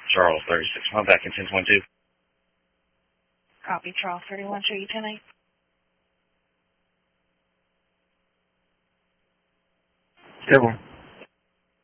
Charles 36. Back in 1022. Copy, Charles 31, show you 10-8. 7.